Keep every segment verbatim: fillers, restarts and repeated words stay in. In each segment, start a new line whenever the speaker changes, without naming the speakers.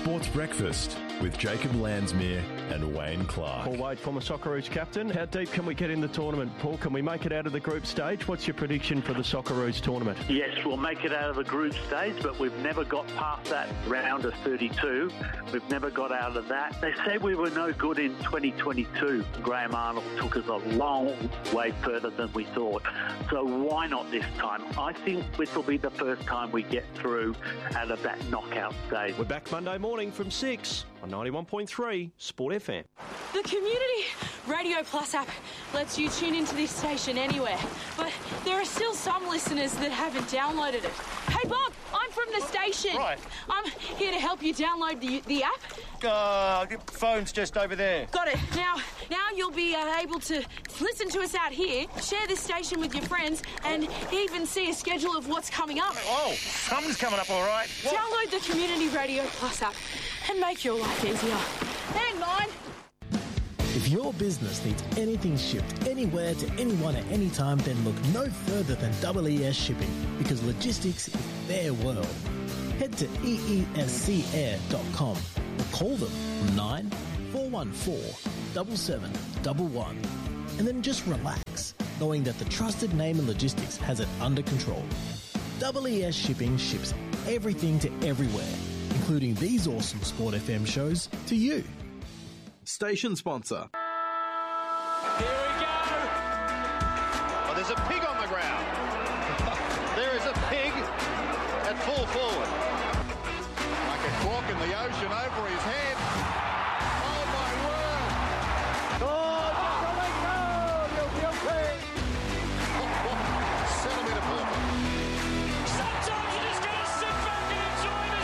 Sports Breakfast with Jacob Landsmere and Wayne Clark.
Paul Wade, former Socceroos captain. How deep can we get in the tournament? Paul, can we make it out of the group stage? What's your prediction for the Socceroos tournament?
Yes, we'll make it out of the group stage, but we've never got past that round of thirty-two. We've never got out of that. They said we were no good in twenty twenty-two. Graham Arnold took us a long way further than we thought. So why not this time? I think this will be the first time we get through out of that knockout stage.
We're back Monday morning from six on ninety-one point three Sport F M.
The Community Radio Plus app lets you tune into this station anywhere, but there are still some listeners that haven't downloaded it. Hey Bob, I'm from the station.
Right.
I'm here to help you download the the app.
Uh, phone's just over there.
Got it. Now, now you'll be uh, able to listen to us out here, share this station with your friends, and even see a schedule of what's coming up.
Oh, something's coming up, all right. What?
Download the Community Radio Plus app and make your life easier. And mine.
If your business needs anything shipped anywhere to anyone at any time, then look no further than W E S Shipping, because logistics is their world. Head to E E S C air dot com or call them on nine four one four, seven seven one one, and then just relax, knowing that the trusted name in logistics has it under control. W E S Shipping ships everything to everywhere, including these awesome Sport F M shows to you.
Station sponsor.
Here we go. Oh, there's a pig on the ground. There is a pig at full forward. Like a cork in the ocean over his head. Oh, my word. Oh, just a leg. Oh, you'll be okay. Oh, oh, centimetre perfect.
Sometimes you just got to sit back and enjoy the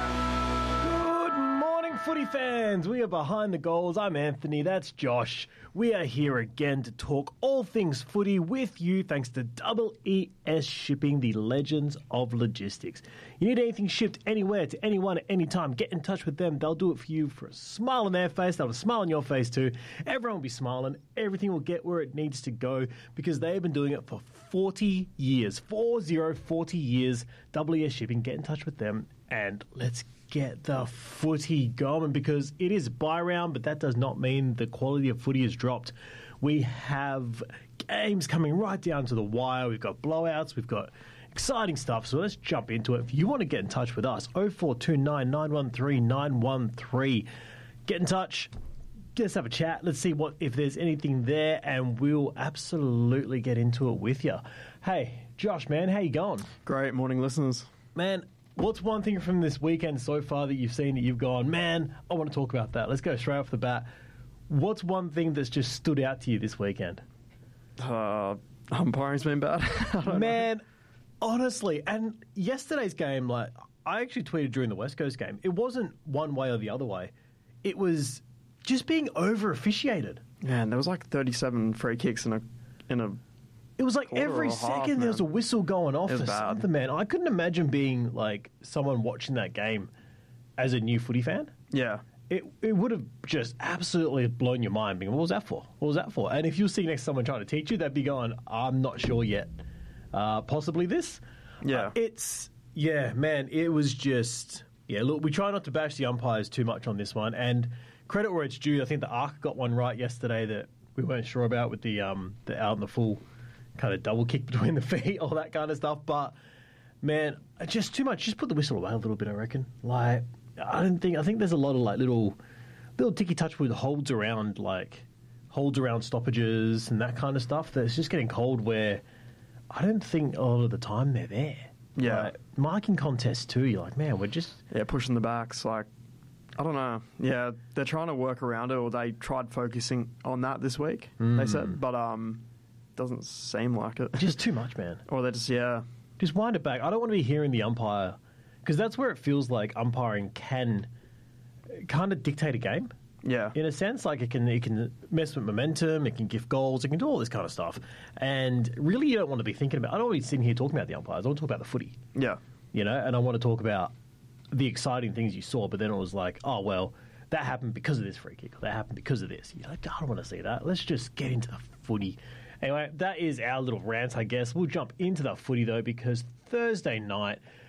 show.
Good morning, footy fans. We are behind the goals. I'm Anthony. That's Josh. We are here again to talk all things footy with you, thanks to W E S Shipping, the legends of logistics. You need anything shipped anywhere to anyone at any time, get in touch with them. They'll do it for you for a smile on their face. They'll have a smile on your face too. Everyone will be smiling. Everything will get where it needs to go because they've been doing it for forty years. Four zero, forty years. W E S Shipping. Get in touch with them and let's get the footy going, because it is bye round, but that does not mean the quality of footy has dropped. We have games coming right down to the wire. We've got blowouts. We've got exciting stuff. So let's jump into it. If you want to get in touch with us, oh four two nine, nine one three, nine one three. Get in touch. Let's have a chat. Let's see what if there's anything there, and we'll absolutely get into it with you. Hey, Josh, man, how you going?
Great morning, listeners.
Man, what's one thing from this weekend so far that you've seen that you've gone, man, I want to talk about that. Let's go straight off the bat. What's one thing that's just stood out to you this weekend?
Uh, umpiring's been bad. I don't
Man,
know.
honestly, and yesterday's game, like, I actually tweeted during the West Coast game, it wasn't one way or the other way. It was just being over-officiated.
Man, there was like thirty-seven free kicks in a in a.
It was like
quarter
every
or a half,
second there was a
man.
whistle going off
It was
or
bad.
something, man. I couldn't imagine being like someone watching that game as a new footy fan.
Yeah.
It it would have just absolutely blown your mind. Being, what was that for? What was that for? And if you were sitting next to someone trying to teach you, they'd be going, I'm not sure yet. Uh, possibly this.
Yeah.
Uh, it's, yeah, man, it was just, yeah, look, we try not to bash the umpires too much on this one. And credit where it's due. I think the Arc got one right yesterday that we weren't sure about with the, um, the out in the full kind of double kick between the feet, all that kind of stuff. But, man, just too much. Just put the whistle away a little bit, I reckon. Like, I don't think, I think there's a lot of, like, little, little ticky touch with holds around, like, holds around stoppages and that kind of stuff that's just getting cold where I don't think a lot of the time they're there.
Yeah.
Like, marking contests too, you're like, man, we're just...
Yeah, pushing the backs, like, I don't know. Yeah, they're trying to work around it, or they tried focusing on that this week,
Mm.
they said, but um, doesn't seem like it.
Just too much, man.
Or they're just, yeah.
Just wind it back. I don't want to be hearing the umpire, because that's where it feels like umpiring can kind of dictate a game.
Yeah.
In a sense, like it can it can mess with momentum, it can give goals, it can do all this kind of stuff. And really, you don't want to be thinking about... I don't want to be sitting here talking about the umpires. I want to talk about the footy.
Yeah.
You know, and I want to talk about the exciting things you saw, but then it was like, oh, well, that happened because of this free kick, or that happened because of this. You're like, I don't want to see that. Let's just get into the footy. Anyway, that is our little rant, I guess. We'll jump into the footy, though, because Thursday night,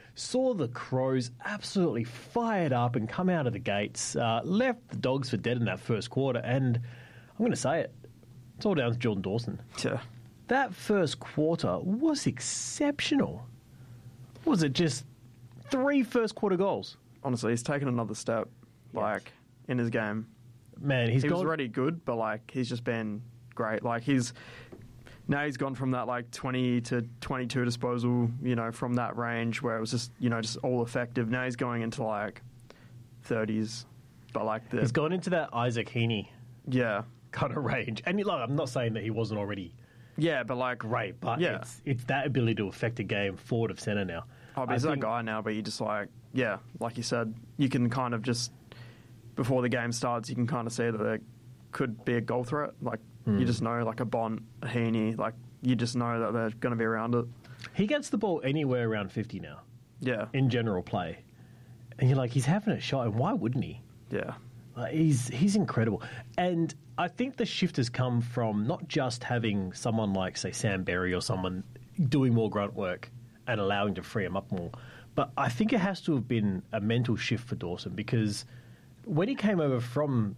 saw the Crows absolutely fired up and come out of the gates, uh, left the Dogs for dead in that first quarter, and I'm going to say it, it's all down to Jordan Dawson.
Yeah.
That first quarter was exceptional. Was it just three first quarter goals?
Honestly, he's taken another step, like, in his game.
Man, he's
he was
gone...
already good, but, like, he's just been great. Like, he's... Now he's gone from that, like, twenty to twenty-two disposal, you know, from that range where it was just, you know, just all effective. Now he's going into, like, thirties. But, like, the...
He's gone into that Isaac Heaney
Yeah.
kind of range. And, like, I'm not saying that he wasn't already...
Yeah, but, like...
Great, but
yeah.
it's, it's that ability to affect a game forward of centre now.
Oh, but he's
think...
that guy now, but you just, like... Yeah, like you said, you can kind of just... Before the game starts, you can kind of see that there could be a goal threat. Like,
mm.
you just know, like, a Bont, a Heaney, like, you just know that they're going to be around it.
He gets the ball anywhere around fifty now.
Yeah.
In general play. And you're like, he's having a shot, and why wouldn't he?
Yeah.
Like, he's he's incredible. And I think the shift has come from not just having someone like, say, Sam Berry or someone doing more grunt work and allowing to free him up more, but I think it has to have been a mental shift for Dawson, because when he came over from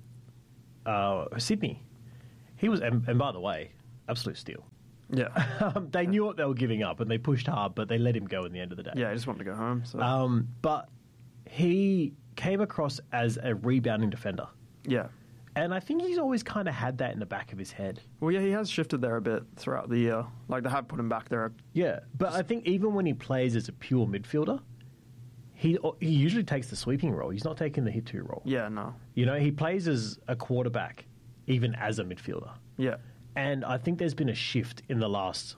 uh, Sydney, he was, and, and by the way, absolute steal.
Yeah.
um, they knew what they were giving up, and they pushed hard, but they let him go in the end of the day.
Yeah, he just wanted to go home. So.
Um, but he came across as a rebounding defender.
Yeah.
And I think he's always kind of had that in the back of his head.
Well, yeah, he has shifted there a bit throughout the year. Like, they have put him back there.
Yeah, but I think even when he plays as a pure midfielder, he he usually takes the sweeping role. He's not taking the hit-to role.
Yeah, no.
You know, he plays as a quarterback, even as a midfielder.
Yeah.
And I think there's been a shift in the last,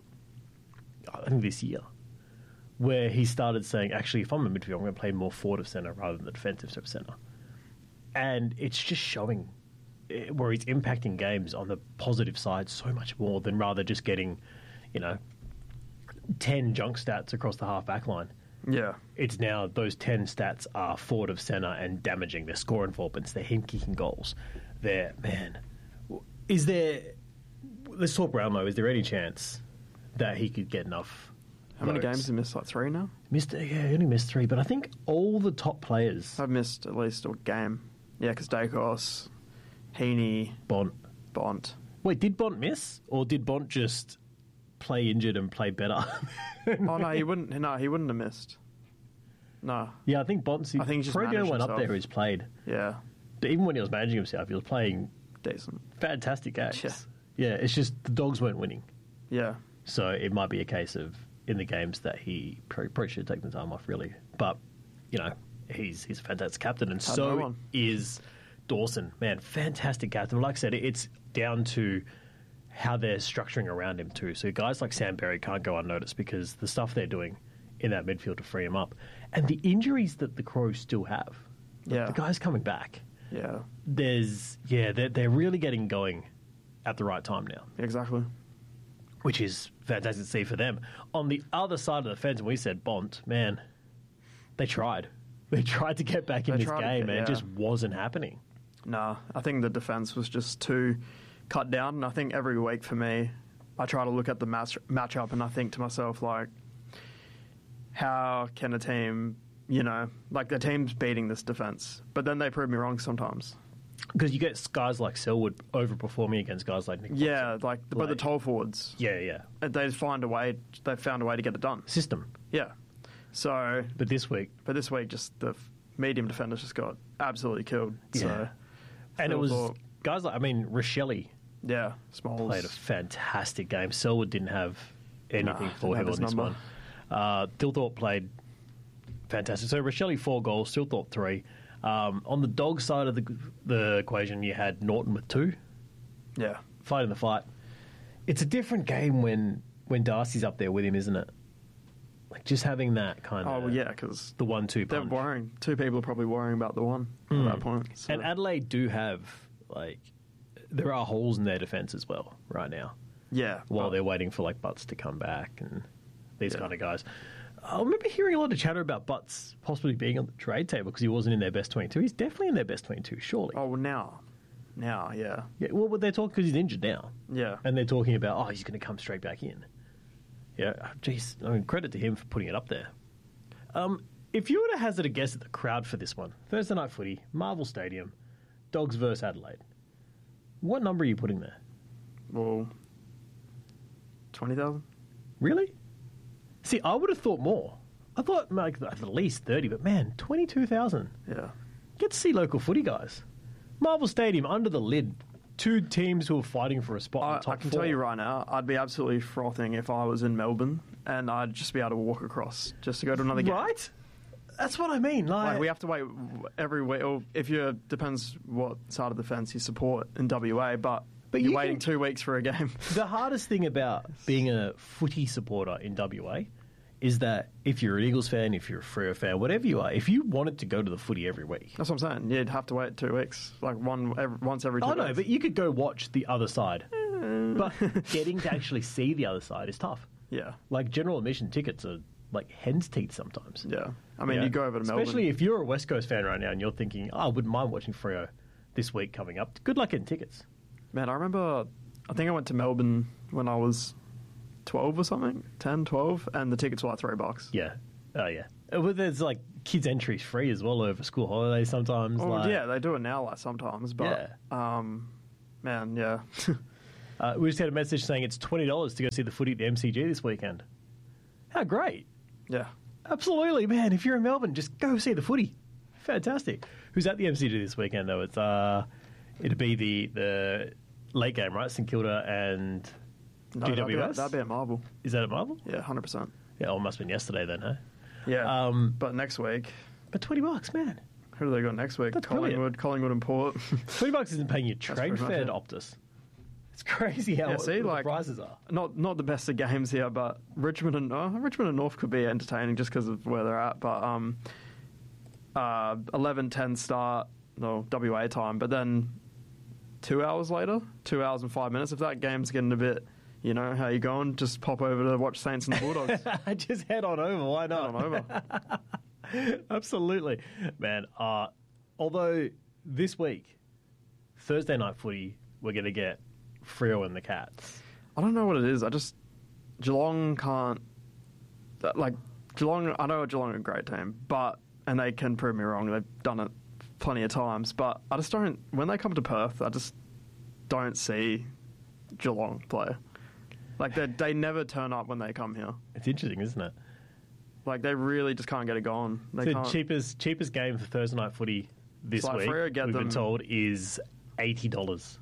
I think this year, where he started saying, actually, if I'm a midfielder, I'm going to play more forward of centre rather than the defensive of centre. And it's just showing where he's impacting games on the positive side so much more than rather just getting, you know, ten junk stats across the half-back line.
Yeah.
It's now those ten stats are forward of centre and damaging. They're scoring four points. They're him kicking goals. They're, man, is there... Let's talk Brownlow. Is there any chance that he could get enough?
How many games has he missed? Like three now?
Missed, yeah, he only missed three. But I think all the top players
have missed at least a game. Yeah, because Dacos, Heaney,
Bont,
Bont.
Wait, did Bont miss, or did Bont just play injured and play better?
oh no, he wouldn't. No, he wouldn't have missed. No.
Yeah, I think Bont's.
I think he's just
probably the only one
himself.
up there who's played.
Yeah.
But even when he was managing himself, he was playing
decent,
fantastic games.
Yeah.
Yeah, it's just the Dogs weren't winning.
Yeah.
So it might be a case of in the games that he probably should have taken the time off, really. But, you know, he's he's a fantastic captain, and
Had
so
no one.
is Dawson. Man, fantastic captain. Like I said, it's down to how they're structuring around him too. So guys like Sam Berry can't go unnoticed because the stuff they're doing in that midfield to free him up. And the injuries that the Crows still have.
Yeah.
The guys coming back.
Yeah.
There's, yeah, they're, they're really getting going at the right time now.
Exactly.
Which is fantastic to see for them. On the other side of the fence, we said Bont, man, they tried. They tried to get back in
They
this
tried to
game,
get-
and
yeah.
it just wasn't happening.
No, I think the defence was just too cut down. And I think every week for me, I try to look at the match matchup and I think to myself, like, how can a team, you know, like the team's beating this defence, but then they prove me wrong sometimes.
Because you get guys like Selwood overperforming against guys like Nick
Yeah,
Watson.
like, but the tall forwards.
Yeah, yeah.
They just find a way. They found a way to get it done.
System.
Yeah. So.
But this week.
But this week, just the medium defenders just got absolutely killed.
Yeah.
So.
And it was
thought,
guys like, I mean, Rochelle
yeah, Smalls
played a fantastic game. Selwood didn't have anything
Nah,
for
didn't
him
have
on
his
this
number.
one. Uh, Dilthorpe played fantastic. So Rochelle four goals, Dilthorpe three. Um, on the dog side of the the equation, you had Norton with two.
Yeah.
Fighting the fight. It's a different game when when Darcy's up there with him, isn't it? Like just having that kind of
Oh, well, yeah, because
the one-two
they're
punch.
worrying. Two people are probably worrying about the one
Mm.
at that point. So.
And Adelaide do have, like, there are holes in their defence as well right now.
Yeah.
While
well,
they're waiting for, like, Butts to come back and these
Yeah.
kind of guys. I remember hearing a lot of chatter about Butts possibly being on the trade table because he wasn't in their best twenty-two. He's definitely in their best twenty-two, surely.
Oh, well, now. Now, yeah.
Yeah, well, but they're talking because he's injured now.
Yeah.
And they're talking about, oh, he's going to come straight back in. Yeah, geez, I mean, credit to him for putting it up there. Um, if you were to hazard a guess at the crowd for this one, Thursday night footy, Marvel Stadium, Dogs versus Adelaide, what number are you putting there?
Well, twenty thousand.
Really? See, I would have thought more. I thought like at least thirty, but man, twenty-two thousand.
Yeah.
Get to see local footy, guys. Marvel Stadium, under the lid. Two teams who are fighting for a spot in
I,
the top
I can
four.
tell you right now, I'd be absolutely frothing if I was in Melbourne and I'd just be able to walk across just to go to another game.
Right? That's what I mean. Like,
Like, we have to wait every week. Or if you depends what side of the fence you support in W A, but,
But
you're
you
waiting
can-
two weeks for a game.
the hardest thing about being a footy supporter in W A is that if you're an Eagles fan, if you're a Freo fan, whatever you are, if you wanted to go to the footy every week.
That's what I'm saying. You'd have to wait two weeks, like one every, once every two
I know,
weeks.
but you could go watch the other side. But getting to actually see the other side is tough.
Yeah.
Like general admission tickets are like hen's teeth sometimes.
Yeah. I mean,
Yeah.
you go over to Melbourne.
Especially if you're a West Coast fan right now and you're thinking, oh, I wouldn't mind watching Freo this week coming up. Good luck getting tickets.
Man, I remember, I think I went to Melbourne when I was twelve or something, ten, twelve, and the tickets were like three bucks.
Yeah. Oh, yeah. Uh, Well, there's like kids' entries free as well over school holidays sometimes.
Well,
like,
yeah, they do it now like sometimes, but, um, man, yeah.
Uh, we just had a message saying it's twenty dollars to go see the footy at the M C G this weekend. How great.
yeah.
Absolutely, man. If you're in Melbourne, just go see the footy. Fantastic. Who's at the M C G this weekend, though? It's uh, It'd be the, the late game, right? St Kilda and
No,
G
that'd be,
W
at,
S?
that'd be at Marvel.
Is that at Marvel?
Yeah, one hundred percent.
Yeah, well, it must have been yesterday then, huh?
Yeah.
Um,
but next week,
But twenty bucks, man.
who do they got next week?
That's
Collingwood,
brilliant.
Collingwood and Port.
twenty bucks isn't paying your
That's
train
pretty much
fare
it.
at Optus. It's crazy how
Yeah, see,
what
like-
the prices are.
not not the best of games here, but Richmond and uh, Richmond and North could be entertaining just because of where they're at. But um, uh, eleven ten start, no W A time, but then two hours later, two hours and five minutes. If that game's getting a bit, you know, how you going? Just pop over to watch Saints and the Bulldogs.
Just head on over. Why not?
Head on over.
Absolutely, man. Uh, although this week, Thursday night footy, we're going to get Freo and the Cats.
I don't know what it is. I just Geelong can't that- like Geelong. I know Geelong are a great team, but and they can prove me wrong. They've done it plenty of times, but I just don't. When they come to Perth, I just don't see Geelong play. Like they they never turn up when they come here.
It's interesting, isn't it?
Like they really just can't get it going. They
the
can't.
cheapest cheapest game for Thursday night footy this
It's like
week,
Freo get
we've been
them-
told, is eighty dollars.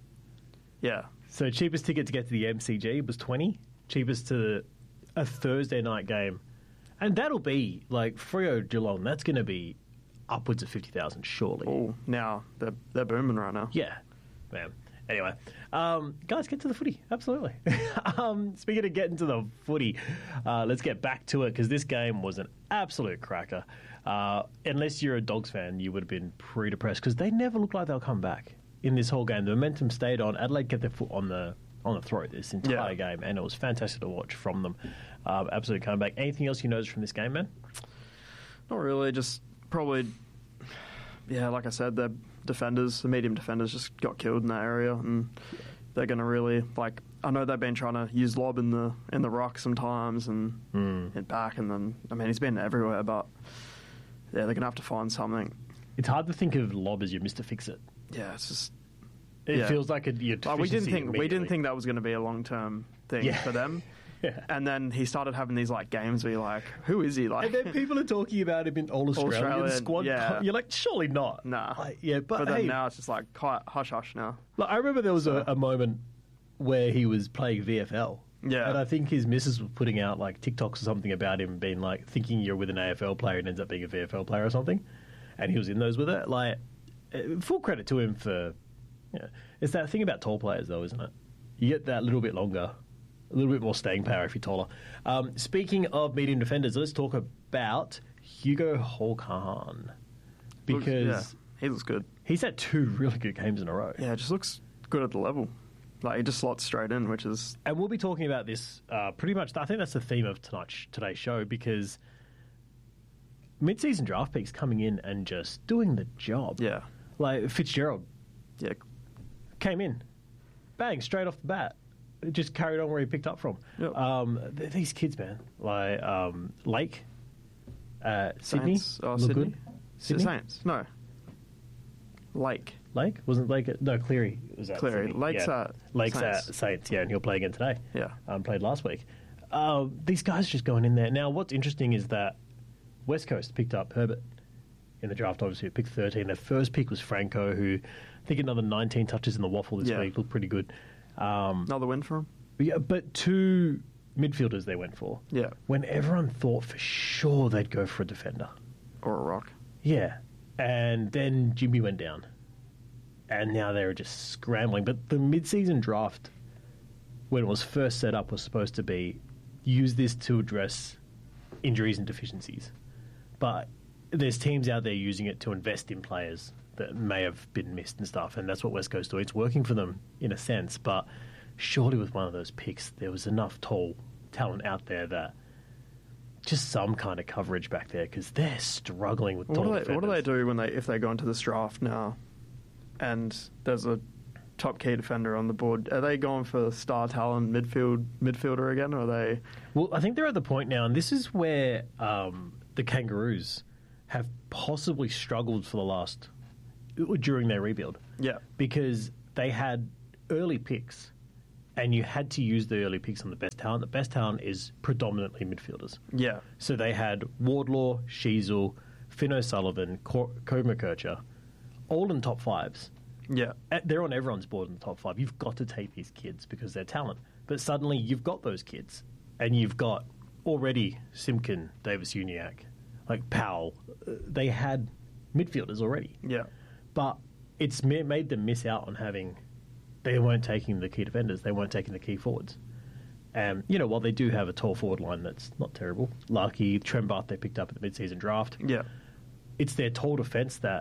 Yeah,
So cheapest ticket to get to the M C G was twenty. Cheapest to a Thursday night game, and that'll be like Freo Geelong. That's going to be upwards of fifty thousand, surely.
oh, now they're they're booming right now.
Yeah, man. Anyway, um, guys, get to the footy. Absolutely. um, speaking of getting to the footy, uh, let's get back to it because this game was an absolute cracker. Uh, unless you're a Dogs fan, you would have been pretty depressed because they never looked like they'll come back in this whole game. The momentum stayed on. Adelaide kept their foot on the on the throat this entire
Yeah.
game, and it was fantastic to watch from them. Um, absolute comeback. Anything else you noticed from this game, man?
Not really. Just probably, yeah. Like I said, the defenders, the medium defenders, just got killed in that area, and they're going to really like. I know they've been trying to use Lob in the in the ruck sometimes and
Mm.
and back, and then I mean he's been everywhere, but yeah, they're going to have to find something.
It's hard to think of Lob as your Mister Fix-It.
Yeah, it's just.
It
Yeah.
feels like a, your
Like, we didn't
deficiency
think we didn't
immediately.
think that was going to be a long term thing
Yeah.
for them.
Yeah.
And then he started having these like games where you're like, who is he? Like,
And then people are talking about him in All Australian,
Australian,
squad.
yeah.
You're like, surely not.
Nah.
Like, yeah, but,
but then
hey,
now it's just like quiet, hush hush now.
like, I remember there was a, a moment where he was playing V F L.
Yeah.
And I think his missus was putting out like TikToks or something about him being like thinking you're with an A F L player and ends up being a V F L player or something. And he was in those with it. Like, uh, full credit to him for. You know, it's that thing about tall players, though, isn't it? You get that little bit longer, a little bit more staying power if you're taller. Um, speaking of medium defenders, let's talk about Hugo Holkan. Because
Looks- yeah, he looks good.
he's had two really good games in a row.
Yeah, it just looks good at the level. Like he just slots straight in, which is
And we'll be talking about this uh, pretty much. I think that's the theme of tonight's today's show because mid-season draft picks coming in and just doing the job.
yeah,
Like Fitzgerald
yeah,
came in, bang, straight off the bat. It just carried on where he picked up from.
Yep.
Um, th- these kids, man, like um, Lake, Uh, Sydney?
Saints. Oh,
Look
Sydney?
good? Sydney?
Saints. No. Lake.
Lake? Wasn't Lake at... No, Cleary was at
Cleary.
Sydney.
Lake's
yeah.
at
Lake's
Saints.
at Saints, yeah, and he'll play again today.
Yeah.
Um, played last week. Uh, these guys just going in there. Now, what's interesting is that West Coast picked up Herbert in the draft, obviously, pick thirteen. Their first pick was Franco, who I think another nineteen touches in the waffle this
Yeah.
week. Looked pretty good. Um,
Another win for him?
yeah, but two midfielders they went for.
Yeah.
When everyone thought for sure they'd go for a defender.
Or a rock.
Yeah. And then Jimmy went down. And now they're just scrambling. But the mid-season draft, when it was first set up, was supposed to be use this to address injuries and deficiencies. But there's teams out there using it to invest in players that may have been missed and stuff, and that's what West Coast do. It's working for them in a sense, but surely with one of those picks, there was enough tall talent out there that just some kind of coverage back there, because they're struggling with
What
tall
do, they,
defenders.
what do they do when they if they go into this draft now and there's a top key defender on the board? Are they going for star talent midfield midfielder again, or are they...
Well, I think they're at the point now, and this is where um, the Kangaroos have possibly struggled for the last... during their rebuild.
Yeah.
Because they had early picks, and you had to use the early picks on the best talent. The best talent is predominantly midfielders.
Yeah.
So they had Wardlaw, Sheasel, Finn O'Sullivan, Co McKercher, all in top fives.
Yeah.
Uh, They're on everyone's board in the top five. You've got to take these kids because they're talent. But suddenly you've got those kids, and you've got already Simpkin, Davis-Uniacke, like Powell. Uh, They had midfielders already.
Yeah.
But it's ma- made them miss out on having... They weren't taking the key defenders. They weren't taking the key forwards. And, you know, while they do have a tall forward line that's not terrible, Larky, Trembath they picked up at the mid-season draft,
Yeah.
it's their tall defence that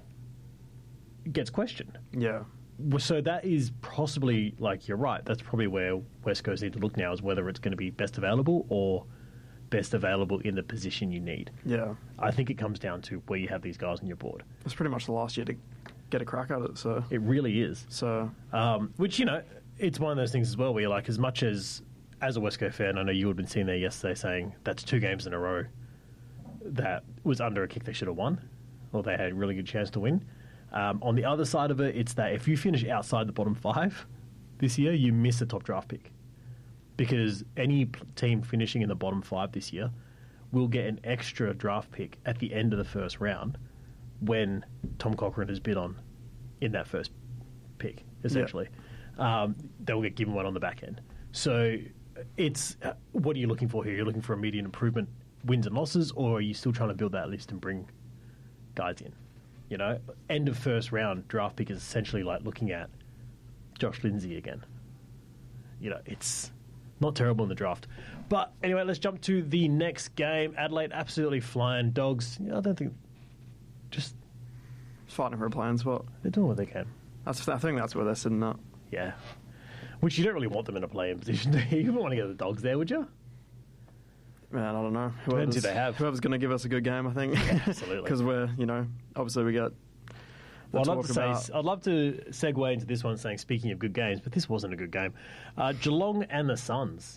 gets questioned.
Yeah.
Well, so that is possibly, like, you're right, that's probably where West Coast need to look now, is whether it's going to be best available or best available in the position you need.
Yeah.
I think it comes down to where you have these guys on your board.
It's pretty much the last year to get a crack at it, so...
It really is.
So...
Um, which, you know, it's one of those things as well where you're like, as much as, as a West Coast fan, I know you would have been sitting there yesterday saying that's two games in a row that was under a kick they should have won, or they had a really good chance to win. Um, on the other side of it, it's that if you finish outside the bottom five this year, you miss a top draft pick. Because any p- team finishing in the bottom five this year will get an extra draft pick at the end of the first round when Tom Cochrane has bid on in that first pick, essentially. Um, they'll get given one on the back end. So it's uh, what are you looking for here? You're looking for immediate improvement, wins and losses, or are you still trying to build that list and bring guys in? You know, end of first round draft pick is essentially like looking at Josh Lindsay again. You know, it's not terrible in the draft. But anyway, let's jump to the next game. Adelaide absolutely flying. Dogs, you know, I don't think, just...
Fighting for a playing spot.
They're doing what they can.
That's, I think that's where they're sitting at.
Yeah. Which you don't really want them in a play-in position, do you? You wouldn't want to get the Dogs there, would you?
Man, I don't know.
Depends who they have.
Whoever's going to give us a good game, I think.
Yeah, absolutely.
Because we're, you know, obviously we get...
Well, I'd love, to
about...
say, I'd love to segue into this one saying, speaking of good games, but this wasn't a good game. Uh, Geelong and the Suns.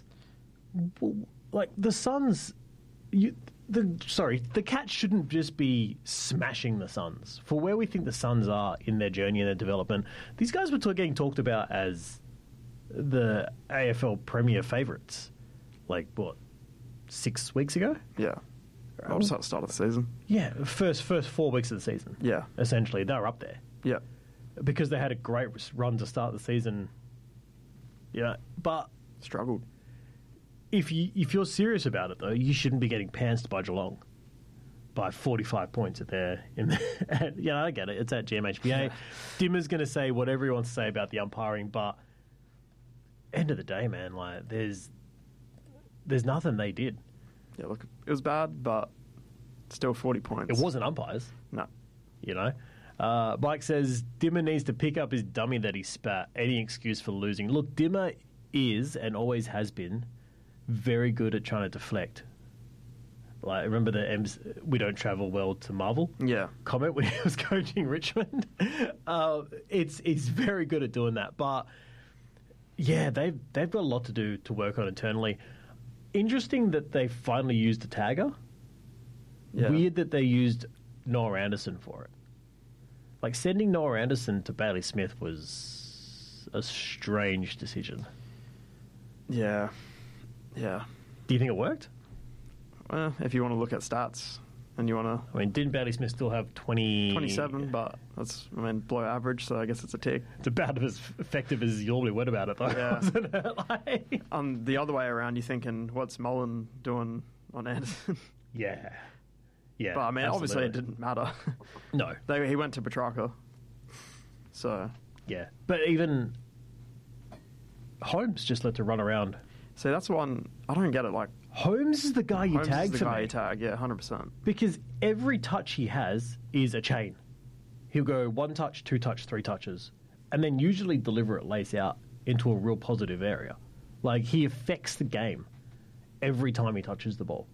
Like, the Suns... You, the Sorry, the Cats shouldn't just be smashing the Suns. For where we think the Suns are in their journey and their development, these guys were t- getting talked about as the A F L Premier favourites. Like, what, six weeks ago?
Yeah. Right, just at the start of the season.
Yeah, first first four weeks of the season.
Yeah.
Essentially, they were up there.
Yeah.
Because they had a great run to start the season. Yeah, but...
Struggled.
If, you, if you're serious about it, though, you shouldn't be getting pantsed by Geelong by forty-five points at their... In the, yeah, I get it. It's at G M H B A. Yeah. Dimmer's going to say whatever he wants to say about the umpiring, but end of the day, man, like, there's there's nothing they did.
Yeah, look, it was bad, but still forty points.
It wasn't umpires.
No.
You know? Uh, Mike says, Dimmer needs to pick up his dummy that he spat. Any excuse for losing. Look, Dimmer is, and always has been, very good at trying to deflect. Like, remember the M's, we don't travel well to Marvel?
Yeah.
Comment when he was coaching Richmond? uh, it's He's very good at doing that. But, yeah, they've, they've got a lot to do to work on internally. Interesting that they finally used a tagger.
Yeah.
Weird that they used Noah Anderson for it. Like, sending Noah Anderson to Bailey Smith was a strange decision.
Yeah. Yeah.
Do you think it worked?
Well, if you want to look at stats and you want to...
I mean, didn't Bailey Smith still have twenty...
twenty-seven, but that's, I mean, below average, so I guess it's a tick.
It's about as effective as you normally went about it, though,
Yeah.
wasn't it? Like...
On the other way around, you're thinking, what's Mullen doing on Anderson?
Yeah. Yeah.
But, I mean, obviously it
absolutely.
didn't matter.
No.
They, he went to Petrarca. So...
Yeah. But even Holmes just let to run around.
See, that's one... I don't get it, like...
Holmes is the guy you
Holmes
tag
is the
for
guy
me.
you tag, yeah, one hundred percent.
Because every touch he has is a chain. He'll go one touch, two touch, three touches, and then usually deliver it lace out into a real positive area. Like, he affects the game every time he touches the ball.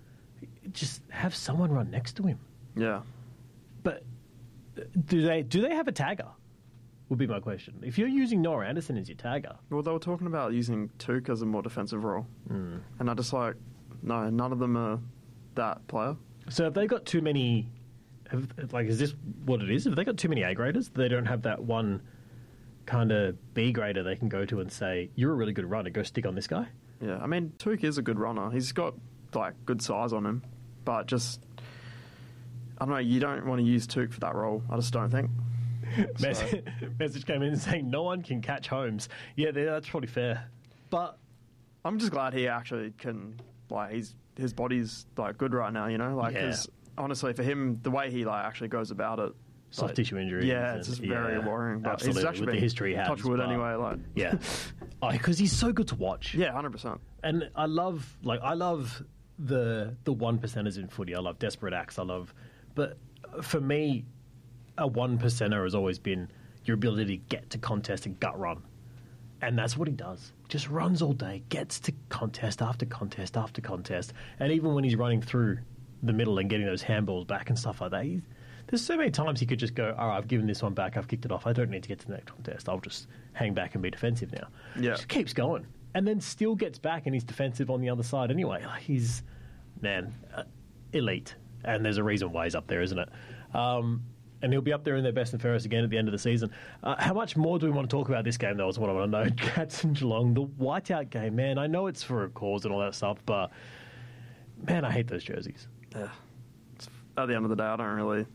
Just have someone run next to him.
Yeah.
But do they do they have a tagger? Would be my question. If you're using Noah Anderson as your tagger,
Well, they were talking about using Tuke as a more defensive role.
Mm.
And I just like, no, none of them are that player.
so have they got too many? Have, like, is this what it is? Have they got too many A graders? They don't have that one kind of B grader they can go to and say, "You're a really good runner. Go stick on this guy."
Yeah, I mean, Tuke is a good runner. He's got, like, good size on him. But just, I don't know, you don't want to use Tuke for that role. I just don't think.
Message, message came in saying no one can catch Holmes. Yeah, that's probably fair. But
I'm just glad he actually can, like, he's, his body's, like, good right now, you know? Like,
Yeah.
because honestly, for him, the way he, like, actually goes about it.
soft
like,
tissue injuries.
Yeah, it's just
and-
very
yeah,
worrying. But
absolutely,
he's actually
with the
been
history he has.
touch wood
but-
anyway, like.
Yeah, because he's so good to watch.
Yeah, one hundred percent.
And I love, like, I love the the one percenters in footy. I love desperate acts. I love, but for me, a one percenter has always been your ability to get to contest and gut run, and that's what he does. Just runs all day, gets to contest after contest after contest, and even when he's running through the middle and getting those handballs back and stuff like that, he's, there's so many times he could just go, all right, I've given this one back, I've kicked it off, I don't need to get to the next contest, I'll just hang back and be defensive now.
Yeah.
Just keeps going. And then still gets back and he's defensive on the other side anyway. Like, he's, man, uh, elite. And there's a reason why he's up there, isn't it? Um, and he'll be up there in their best and fairest again at the end of the season. Uh, how much more do we want to talk about this game, though, is what I want to know. Cats and Geelong, the whiteout game, man, I know it's for a cause and all that stuff, but, man, I hate those jerseys.
Yeah. It's, at the end of the day, I don't really...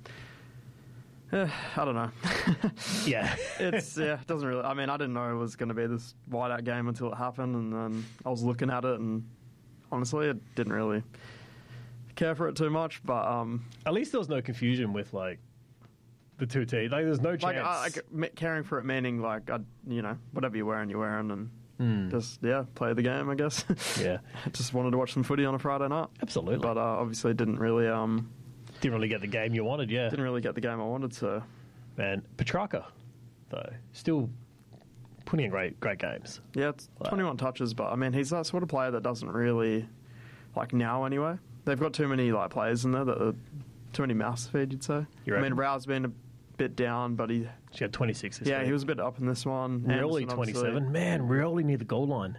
Eh, I don't know.
Yeah.
It's, yeah, it doesn't really... I mean, I didn't know it was going to be this whiteout game until it happened, and then I was looking at it, and honestly, it didn't really care for it too much, but... um,
At least there was no confusion with, like, the two teams. Like, there's no chance.
Like, I, like me- caring for it meaning, like, I, you know, whatever you're wearing, you're wearing, and
Mm.
just, yeah, play the game, I guess.
Yeah.
Just wanted to watch some footy on a Friday night.
Absolutely.
But uh, obviously didn't really... Um,
Didn't really get the game you wanted, yeah.
Didn't really get the game I wanted, so...
And Petrarca, though, still putting in great great games.
Yeah, it's twenty-one touches, but, I mean, he's that sort of player that doesn't really... Like, now, anyway. They've got too many, like, players in there that are... Too many mouths to feed, you'd say.
You
I mean,
reckon?
Rao's been a bit down, but he...
She had twenty-six this
Yeah,
week.
he was a bit up in this one.
Rioli,
Anderson,
twenty-seven.
obviously.
Man, Rioli near the goal line.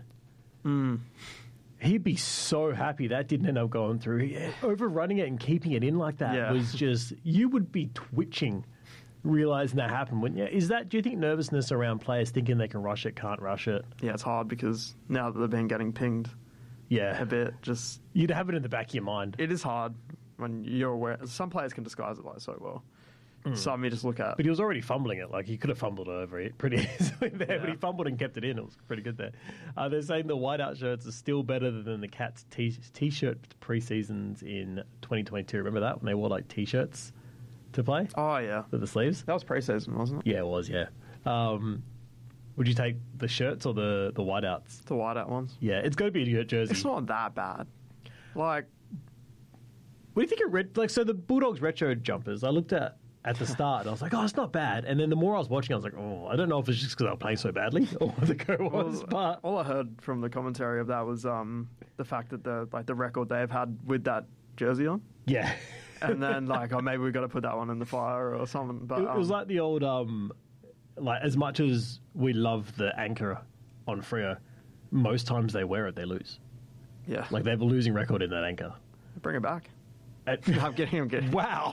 Mm.
He'd be so happy that didn't end up going through. He, overrunning it and keeping it in like that
Yeah.
was just... You would be twitching realising that happened, wouldn't you? Is that... Do you think nervousness around players thinking they can rush it, can't rush it?
Yeah, it's hard because now that they've been getting pinged
Yeah.
a bit, just...
You'd have it in the back of your mind.
It is hard when you're aware... Some players can disguise it, like, so well.
Mm.
Some you just look at...
But he was already fumbling it. Like, he could have fumbled over it pretty easily there,
Yeah.
but he fumbled and kept it in. It was pretty good there. Uh, they're saying the whiteout shirts are still better than the Cats t- T-shirt pre-seasons in twenty twenty-two. Remember that, when they wore, like, T-shirts to play?
Oh, yeah.
With the sleeves?
That was pre-season, wasn't it?
Yeah, it was, yeah. Um, would you take the shirts or the, the whiteouts?
The whiteout ones.
Yeah, it's got to be a jersey.
It's not that bad. Like...
What do you think of red? Like, so the Bulldogs retro jumpers, I looked at at the start, and I was like, oh, it's not bad. And then the more I was watching, I was like, oh, I don't know if it's just because I was playing so badly or what the go was,
Well,
but...
all I heard from the commentary of that was um, the fact that the like the record they've had with that jersey on.
Yeah.
And then, like, oh, maybe we've got to put that one in the fire or something. But
It, it was
um,
like the old, um, like, as much as we love the anchor on Freo, most times they wear it, they lose.
Yeah.
Like, they have a losing record in that anchor.
Bring it back.
At,
I'm getting, I'm getting.
Wow.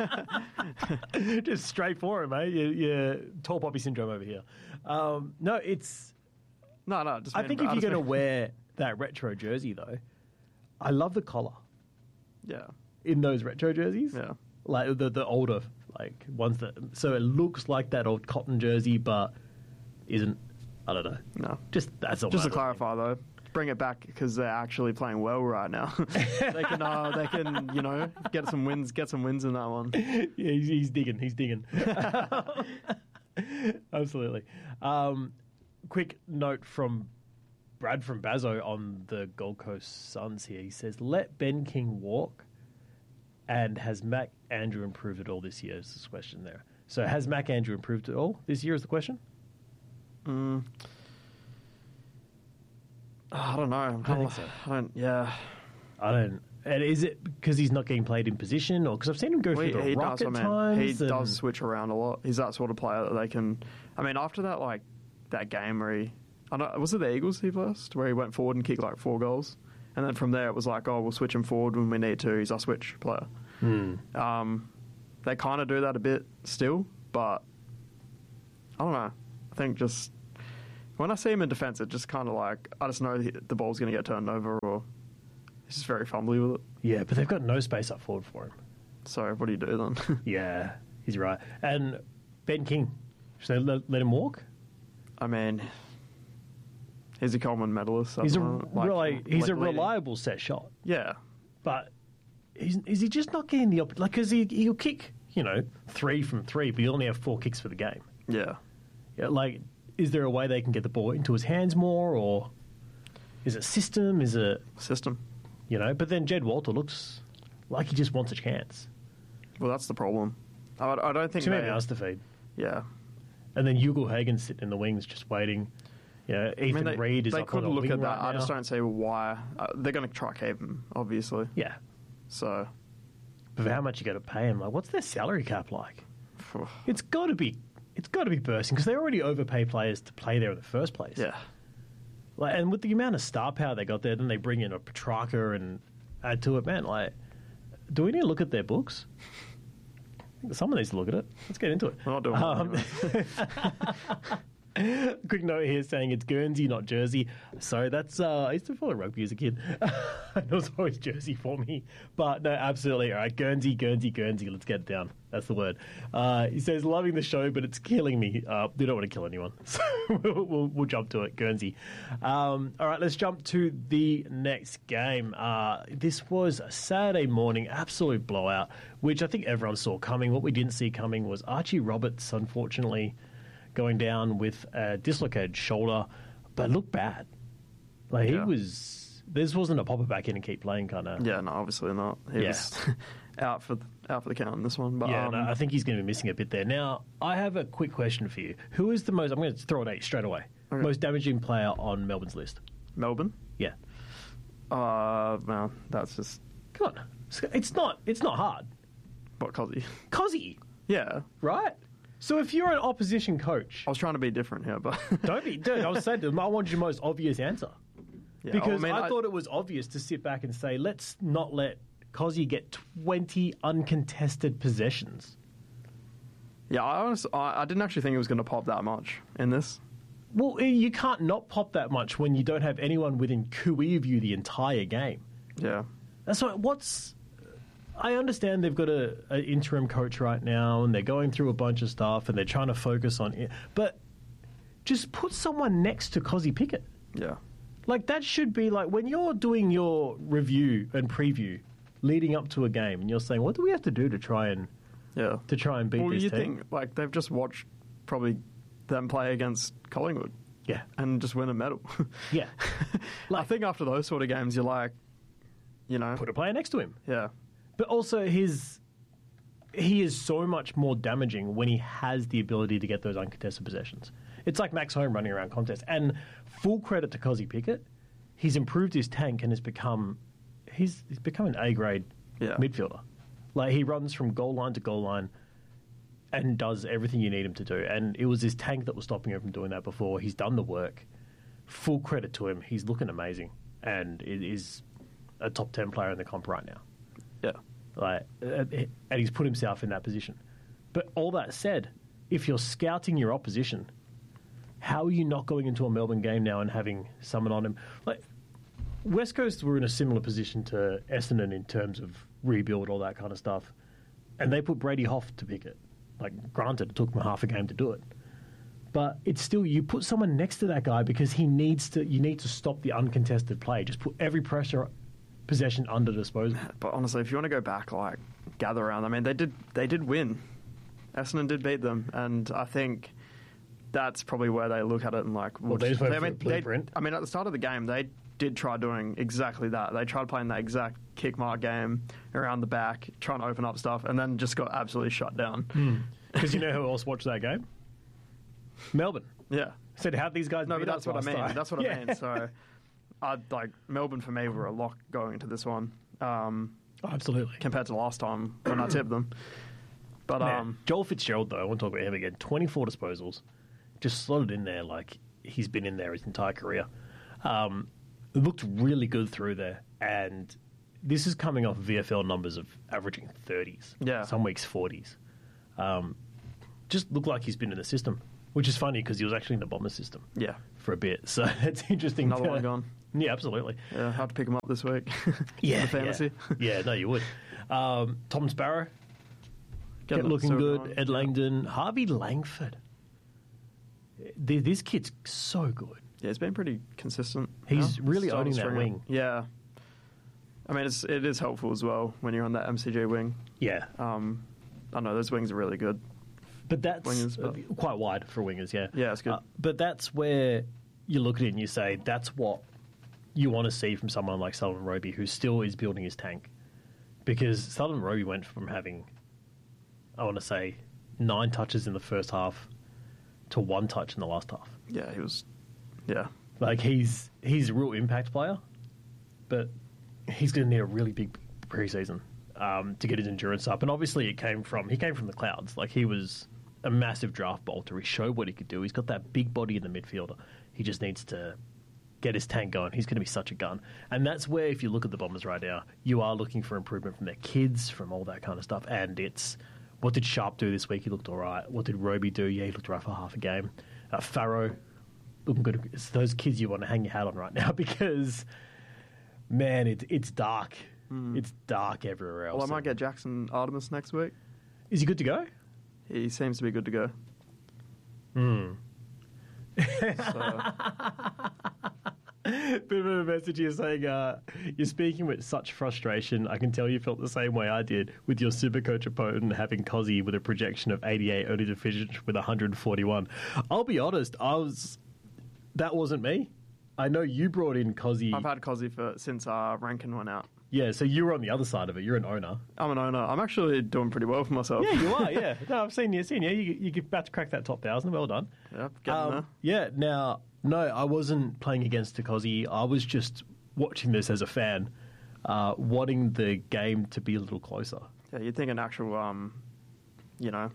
Just straight for him, mate. You, you tall poppy syndrome over here. Um, no, it's...
No, no. Just
I
mean,
think if
I
you're
just
going to
mean-
wear that retro jersey, though, I love the collar
Yeah.
in those retro jerseys.
Yeah.
Like the the older, like ones that... So it looks like that old cotton jersey, but isn't... I don't know.
No.
Just that's all.
Just to
I-
clarify, though, bring it back because they're actually playing well right now. they can, uh, they can, you know, get some wins, get some wins in that one.
Yeah, he's, he's digging. He's digging. Absolutely. Um, quick note from Brad from Bazo on the Gold Coast Suns here. He says, "Let Ben King walk." And has Mac Andrew improved at all this year? Is this question there? So has Mac Andrew improved at all this year? Is the question?
Mm. Oh, I don't know. I'm
I
kinda-
think so.
I don't, yeah.
I don't. And is it because he's not getting played in position, or because I've seen him go
Well,
through the
he
rock
does,
at
I mean,
times?
he
and-
does switch around a lot. He's that sort of player that they can. I mean, after that, like that game where he, I know, was it the Eagles he first, where he went forward and kicked like four goals, and then from there it was like, oh, we'll switch him forward when we need to. He's our switch player.
Hmm.
Um, they kind of do that a bit still, but I don't know. I think just when I see him in defence, it just kind of like I just know the, the ball's going to get turned over, or he's just very fumbly with it.
Yeah, but they've got no space up forward for him.
So what do you do then?
Yeah, he's right. And Ben King, should they let, let him walk?
I mean, he's a Coleman medalist.
He's a
something like-
reli- he's a
like leading.
reliable set shot,
Yeah,
but is, is he just not getting the op- like? Because he he'll kick, you know, three from three, but he only have four kicks for the game.
yeah.
Yeah, like, is there a way they can get the ball into his hands more, or is it system? Is it
System.
you know? But then Jed Walter looks like he just wants a chance.
Well, that's the problem. I, I don't think
Too many
they-
mouths to feed.
Yeah.
And then Hugo Hagen's sitting in the wings just waiting. You know, Ethan
I mean, they,
Reed is
they
up
could
on a
look
wing
at that.
right
I just
now.
don't see why. Uh, they're going to try keep him, obviously.
Yeah.
So,
But for how much you got to pay him? Like, what's their salary cap like? It's got to be, it's got to be bursting because they already overpay players to play there in the first place.
yeah.
Like, and with the amount of star power they got there, then they bring in a Petrarca and add to it. Man, like, do we need to look at their books? I think someone needs to look at it. Let's get into it.
We're not doing
Um,
that anyway.
Quick note here saying it's Guernsey, not Jersey. So that's, uh, I used to follow rugby as a kid. It was always Jersey for me. But no, absolutely. All right, Guernsey, Guernsey, Guernsey. Let's get it down. That's the word. Uh, he says, loving the show, but it's killing me. Uh, we don't want to kill anyone. So we'll, we'll, we'll jump to it, Guernsey. Um, all right, let's jump to the next game. Uh, this was a Saturday morning, absolute blowout, which I think everyone saw coming. What we didn't see coming was Archie Roberts, unfortunately, going down with a dislocated shoulder, but looked bad. Like,
Yeah.
he was... This wasn't a pop it back in and keep playing kind of...
Yeah, no, obviously not. He
Yeah.
was out for out for the count in this one. But
Yeah,
um,
no, I think he's going to be missing a bit there. Now, I have a quick question for you. Who is the most... I'm going to throw it at you straight away.
Okay.
Most damaging player on Melbourne's list?
Melbourne.
Yeah.
Uh, man, that's just
Come on. It's not, it's not hard.
what Cozzy.
Cozzy,
Yeah,
right? So if you're an opposition coach...
I was trying to be different here, but
Don't be... Dude, I was saying, to him, I wanted your most obvious answer.
yeah,
Because
I, mean,
I, thought it was obvious to sit back and say, let's not let Cozzy get twenty uncontested possessions.
Yeah, I, honestly, I I didn't actually think it was going to pop that much in this.
Well, you can't not pop that much when you don't have anyone within cooee of you the entire game.
Yeah,
That's why. What's I understand they've got a, an interim coach right now, and they're going through a bunch of stuff, and they're trying to focus on it. But just put someone next to Cozzy Pickett.
yeah,
Like, that should be like when you're doing your review and preview leading up to a game, and you're saying, what do we have to do to try and
yeah.
to try and beat
Well,
this
you
team?
think like they've just watched probably them play against Collingwood
Yeah,
and just win a medal.
yeah.
I think after those sort of games, you're like, you know,
Put a player next to him.
yeah,
But also, his he is so much more damaging when he has the ability to get those uncontested possessions. It's like Max Home running around contests. And full credit to Cozzy Pickett, he's improved his tank and has become he's, he's become an A grade
Yeah.
midfielder. Like, he runs from goal line to goal line and does everything you need him to do. And it was his tank that was stopping him from doing that before. He's done the work. Full credit to him. He's looking amazing, and it is a top ten player in the comp right now.
yeah.
like, uh, and he's put himself in that position. But all that said, if you're scouting your opposition, how are you not going into a Melbourne game now and having someone on him? Like, West Coast were in a similar position to Essendon in terms of rebuild, all that kind of stuff. And they put Brady Hoff to pick it. Like, granted, it took them half a game to do it. But it's still, you put someone next to that guy because he needs to, you need to stop the uncontested play. Just put every pressure possession under disposal.
But honestly, if you want to go back, like, gather around, I mean, they did they did win. Essendon did beat them. And I think that's probably where they look at it and like,
well, they just went
they,
for
I
a
mean,
blueprint.
They, I mean, at the start of the game, they did try doing exactly that. They tried playing that exact kick mark game around the back, trying to open up stuff, and then just got absolutely shut down.
Because you know who else watched that game? Melbourne.
Yeah.
Said, how these guys
No,
beat
but that's
us
what I
last
mean.
time?
That's what
Yeah.
I mean. So, I'd like Melbourne for me were a lock going into this one. Um,
Oh, absolutely.
compared to last time when I tipped them. But
Man,
um,
Joel Fitzgerald, though, I want to talk about him again. twenty-four disposals. Just slotted in there like he's been in there his entire career. Um, looked really good through there. And this is coming off V F L numbers of averaging thirties.
Yeah.
Some weeks forties. Um, just looked like he's been in the system, which is funny because he was actually in the Bomber system
yeah,
for a bit. So it's interesting.
another
to-
one gone.
Yeah, absolutely.
Yeah, hard to pick him up this week.
Yeah,
the fantasy.
Yeah. yeah, no, you would. Um, Tom Sparrow,
Getting
kept looking
so
good.
going.
Ed Langdon, Harvey Langford. Th- This kid's so good.
Yeah, he's been pretty consistent.
He's
now.
really
Started
owning that
stringing
wing.
up. Yeah. I mean, it's, it is helpful as well when you're on that M C G wing.
Yeah,
Um, I know those wings are really good.
but that's
Wingers,
uh,
but-
quite wide for wingers. Yeah,
Yeah, it's good.
Uh, but that's where you look at it and you say that's what you want to see from someone like Sullivan Roby, who still is building his tank. Because Sullivan Roby went from having, I want to say, nine touches in the first half to one touch in the last half.
Yeah, he was. Yeah.
Like he's he's a real impact player, but he's going to need a really big preseason um, to get his endurance up. And obviously, it came from he came from the clouds. Like he was a massive draft bolter. He showed what he could do. He's got that big body in the midfielder. He just needs to get his tank going. He's going to be such a gun. And that's where, if you look at the Bombers right now, you are looking for improvement from their kids, from all that kind of stuff. And it's, what did Sharp do this week? He looked all right. What did Roby do? Yeah, he looked all right for half a game. Uh, Farrow, looking good. It's those kids you want to hang your hat on right now because, man, it, it's dark. It's dark everywhere else.
Well, I might get Jackson Artemis next week.
Is he good to go?
He seems to be good to go.
Hmm.
So,
Bit of a message here saying, uh, you're speaking with such frustration. I can tell you felt the same way I did with your Supercoach opponent having Cozzy with a projection of eighty-eight, only to finish with one hundred forty-one. I'll be honest, I was. That wasn't me. I know you brought in Cozzy.
I've had Cozzy for since uh, Rankin went out.
Yeah, so you were on the other side of it. You're an owner.
I'm an owner. I'm actually doing pretty well for myself.
Yeah, you are. Yeah, no, I've seen you. Seen you. You you're about to crack that top thousand. Well done.
Yep, getting
Um,
there.
yeah. Now, no, I wasn't playing against Takosi. I was just watching this as a fan, uh, wanting the game to be a little closer.
Yeah, you'd think an actual, um, you know,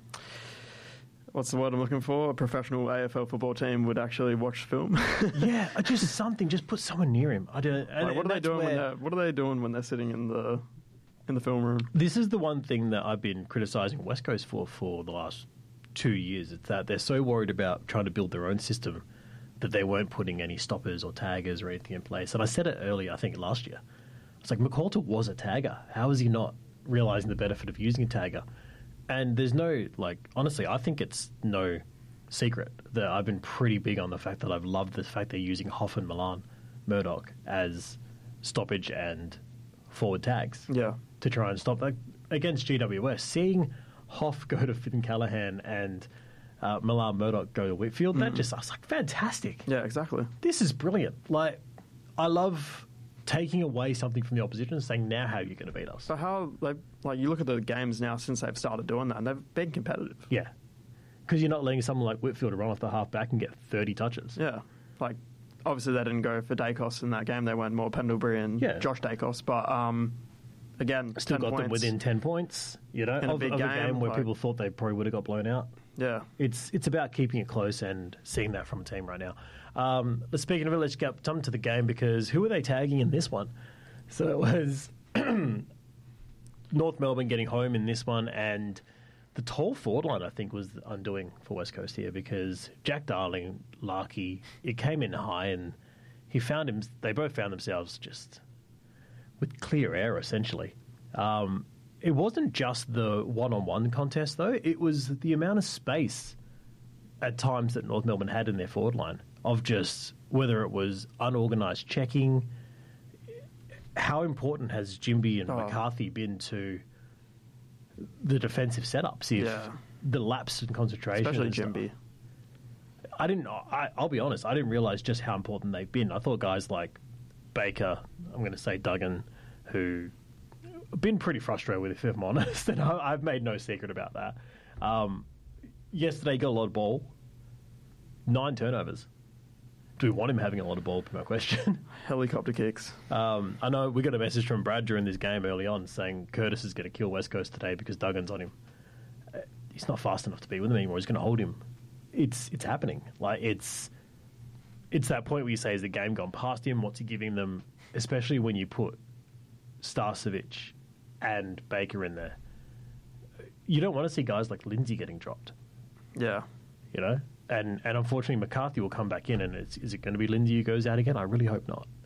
what's the word I'm looking for? A professional A F L football team would actually watch film.
Yeah, just something. Just put someone near him. I don't. And,
Like, what
and
are they
that's
doing when
where-
they're What are they doing when they're sitting in the in the film room?
This is the one thing that I've been criticising West Coast for for the last two years. It's that they're so worried about trying to build their own system that they weren't putting any stoppers or taggers or anything in place. And I said it earlier, I think last year. It's like McCalter was a tagger. How is he not realising the benefit of using a tagger? And there's no, like, honestly, I think it's no secret that I've been pretty big on the fact that I've loved the fact they're using Hoff and Milan Murdoch as stoppage and forward tags.
Yeah.
To try and stop that against G W S. Seeing Hoff go to Finn Callahan and uh, Milan Murdoch go to Whitfield, that just, I was like, fantastic.
Yeah, exactly.
This is brilliant. Like, I love taking away something from the opposition and saying, now how are you going to beat us?
So how they like you look at the games now since they've started doing that, and they've been competitive.
Yeah. Because you're not letting someone like Whitfield run off the half back and get thirty touches.
Yeah, like obviously they didn't go for Dacos in that game. They went more Pendlebury and
Yeah.
Josh Dacos, but um, again,
Still
ten
got them
points.
within ten points, you know,
In a
of,
big
of a
game,
game where
like-
people thought they probably would have got blown out.
Yeah,
It's it's about keeping it close and seeing that from a team right now. Um, but speaking of it, let's get some to the game because who are they tagging in this one? So it was North Melbourne getting home in this one, and the tall forward line, I think, was undoing for West Coast here because Jack Darling, Larkey, it came in high, and he found him. They both found themselves just with clear air, essentially. Um, it wasn't just the one-on-one contest, though. It was the amount of space at times that North Melbourne had in their forward line of just whether it was unorganised checking. How important has Jimby and oh. McCarthy been to the defensive setups? If
yeah.
the lapse in concentration,
especially Jimby.
I didn't. I, I'll be honest. I didn't realise just how important they've been. I thought guys like Baker, I'm going to say Duggan, who have been pretty frustrated with, if I'm honest, and I, I've made no secret about that. Um, yesterday got a lot of ball, nine turnovers. Do we want him having a lot of ball? My question.
Helicopter kicks.
Um, I know we got a message from Brad during this game early on saying Curtis is going to kill West Coast today because Duggan's on him. Uh, he's not fast enough to be with him anymore. He's going to hold him. It's it's happening. Like it's it's that point where you say, is the game gone past him? What's he giving them? Especially when you put Starcevic and Baker in there. You don't want to see guys like Lindsay getting dropped.
Yeah.
You know? And and unfortunately, McCarthy will come back in, and it's, is it going to be Lindsay who goes out again? I really hope not.